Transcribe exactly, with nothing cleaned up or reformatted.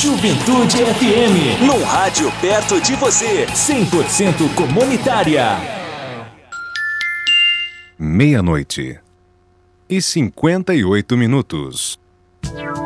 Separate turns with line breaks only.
Juventude F M.
Num rádio perto de você.
cem por cento comunitária.
Meia-noite e cinquenta e oito minutos.